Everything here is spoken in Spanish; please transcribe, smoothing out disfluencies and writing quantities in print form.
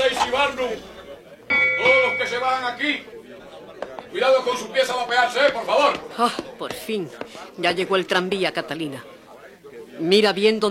Daisy Barnum. Todos los que se van aquí. Cuidado con sus pies al apearse, por favor. Ah, por fin. Ya llegó el tranvía, Catalina. Mira bien dónde